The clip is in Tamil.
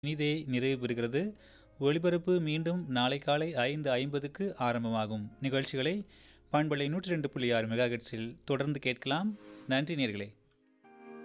இனிதே நிறைவு பெறுகிறது. ஒலிபரப்பு மீண்டும் நாளை காலை 5:50க்கு ஆரம்பமாகும். நிகழ்ச்சிகளை பண்பலை 102.6 மெகாஹெர்ட்ஸில் தொடர்ந்து கேட்கலாம். நன்றி நேயர்களே.